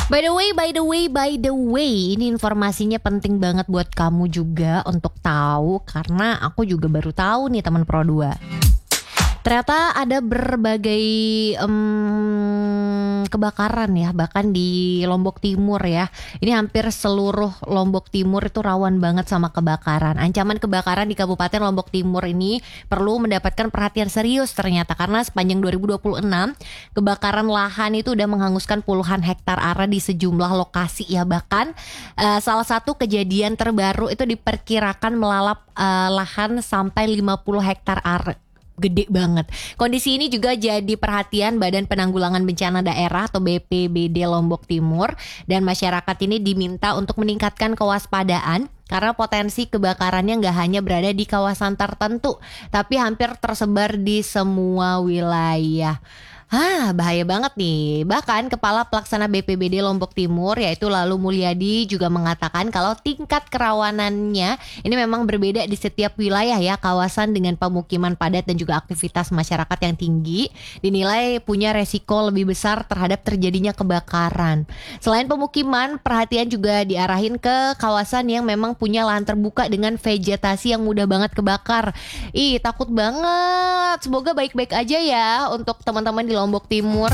By the way, ini informasinya penting banget buat kamu juga untuk tahu, karena aku juga baru tahu nih teman Pro 2. Ternyata ada berbagai kebakaran ya, bahkan di Lombok Timur ya. Ini hampir seluruh Lombok Timur itu rawan banget sama kebakaran. Ancaman kebakaran di Kabupaten Lombok Timur ini perlu mendapatkan perhatian serius ternyata, karena sepanjang 2026 kebakaran lahan itu udah menghanguskan puluhan hektar are di sejumlah lokasi ya. Bahkan salah satu kejadian terbaru itu diperkirakan melalap lahan sampai 50 hektar are. Gede banget. Kondisi ini juga jadi perhatian Badan Penanggulangan Bencana Daerah atau BPBD Lombok Timur, dan masyarakat ini diminta untuk meningkatkan kewaspadaan karena potensi kebakarannya nggak hanya berada di kawasan tertentu, tapi hampir tersebar di semua wilayah. Bahaya banget nih. Bahkan Kepala Pelaksana BPBD Lombok Timur yaitu Lalu Mulyadi juga mengatakan kalau tingkat kerawanannya ini memang berbeda di setiap wilayah ya. Kawasan dengan pemukiman padat dan juga aktivitas masyarakat yang tinggi dinilai punya resiko lebih besar terhadap terjadinya kebakaran. Selain pemukiman, perhatian juga diarahin ke kawasan yang memang punya lahan terbuka dengan vegetasi yang mudah banget kebakar. Takut banget. Semoga baik-baik aja ya untuk teman-teman di Lombok Timur.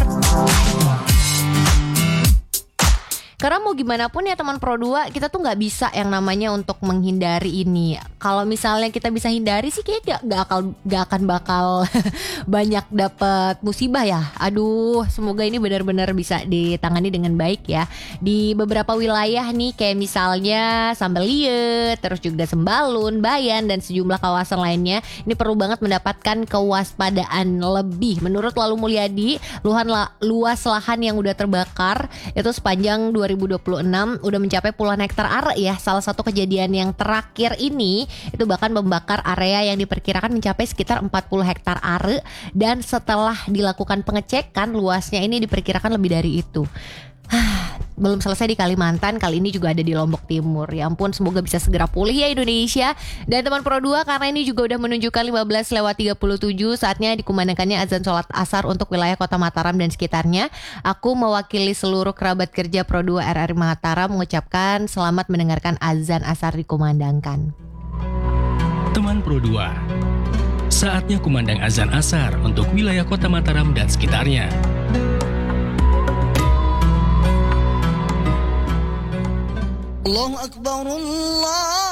Karena mau gimana pun ya teman Pro 2, kita tuh gak bisa yang namanya untuk menghindari ini. Kalau misalnya kita bisa hindari sih kayaknya gak akan bakal banyak dapat musibah ya. Aduh, semoga ini benar-benar bisa ditangani dengan baik ya. Di beberapa wilayah nih kayak misalnya Sambelieu, terus juga Sembalun, Bayan, dan sejumlah kawasan lainnya, ini perlu banget mendapatkan kewaspadaan lebih. Menurut Lalu Mulyadi, luas lahan yang udah terbakar itu sepanjang 2026 udah mencapai puluhan hektar are ya. Salah satu kejadian yang terakhir ini itu bahkan membakar area yang diperkirakan mencapai sekitar 40 hektar are, dan setelah dilakukan pengecekan luasnya ini diperkirakan lebih dari itu. Belum selesai di Kalimantan, kali ini juga ada di Lombok Timur. Ya ampun, semoga bisa segera pulih ya Indonesia. Dan teman Pro 2, karena ini juga udah menunjukkan 15:37, saatnya dikumandangkannya azan sholat asar untuk wilayah Kota Mataram dan sekitarnya. Aku mewakili seluruh kerabat kerja Pro 2 RRI Mataram mengucapkan selamat mendengarkan azan asar dikumandangkan. Teman Pro 2, saatnya kumandang azan asar untuk wilayah Kota Mataram dan sekitarnya. Allahu Akbar, Allah